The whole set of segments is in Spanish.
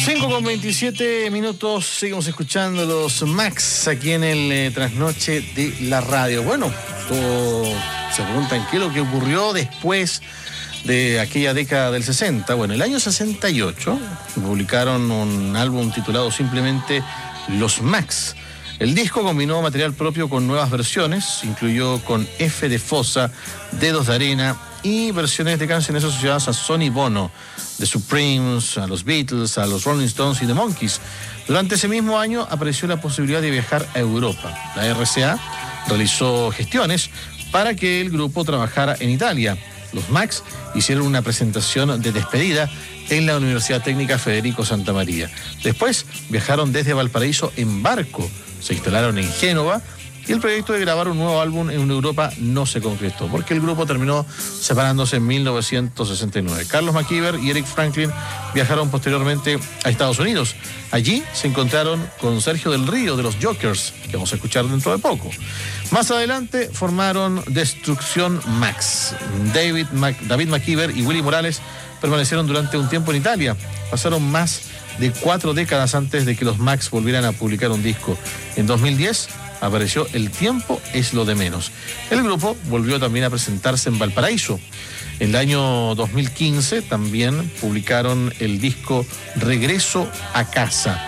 5:27, seguimos escuchando los Max aquí en el Trasnoche de la Radio. Bueno, todos se preguntan qué es lo que ocurrió después de aquella década del 60. Bueno, el año 68 publicaron un álbum titulado simplemente Los Max. El disco combinó material propio con nuevas versiones, incluyó con F de Fosa, Dedos de Arena y versiones de canciones asociadas a Sonny Bono, The Supremes, a los Beatles, a los Rolling Stones y The Monkees. Durante ese mismo año apareció la posibilidad de viajar a Europa. La RCA realizó gestiones para que el grupo trabajara en Italia. Los Max hicieron una presentación de despedida en la Universidad Técnica Federico Santa María. Después viajaron desde Valparaíso en barco, se instalaron en Génova y el proyecto de grabar un nuevo álbum en Europa no se concretó porque el grupo terminó separándose en 1969. Carlos McKeever y Eric Franklin viajaron posteriormente a Estados Unidos. Allí se encontraron con Sergio del Río de los Jokers, que vamos a escuchar dentro de poco. Más adelante formaron Destrucción Max. David McKeever y Willy Morales permanecieron durante un tiempo en Italia. Pasaron más de 4 décadas antes de que los Max volvieran a publicar un disco. En 2010 apareció El tiempo es lo de menos. El grupo volvió también a presentarse en Valparaíso. En el año 2015 también publicaron el disco Regreso a Casa.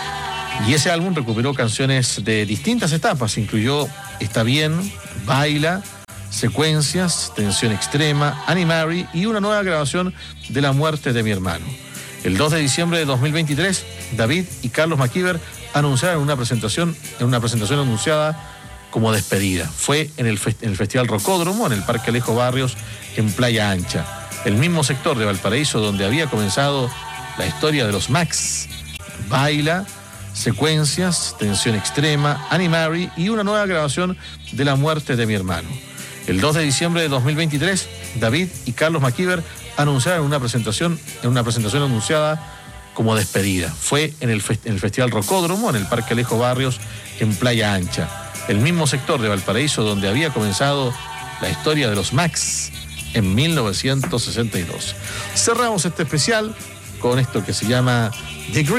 Y ese álbum recuperó canciones de distintas etapas. Incluyó Está bien, Baila, Secuencias, Tensión Extrema, Animary y una nueva grabación de La muerte de mi hermano. El 2 de diciembre de 2023, David y Carlos McKeever anunciaron una presentación anunciada como despedida. Fue en el Festival Rocódromo, en el Parque Alejo Barrios, en Playa Ancha, el mismo sector de Valparaíso donde había comenzado la historia de los Max. Baila, Secuencias, Tensión Extrema, Animary y una nueva grabación de La muerte de mi hermano. El 2 de diciembre de 2023, David y Carlos McKeever anunciaron una presentación anunciada como despedida. Fue en el Festival Rocódromo, en el Parque Alejo Barrios, en Playa Ancha, el mismo sector de Valparaíso donde había comenzado la historia de los Max en 1962. Cerramos este especial con esto que se llama The Green.